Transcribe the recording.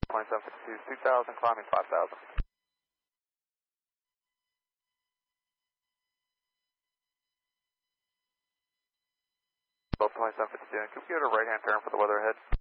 2752, 2000, climbing 5000. Both 2752, computer right hand turn for the weather ahead.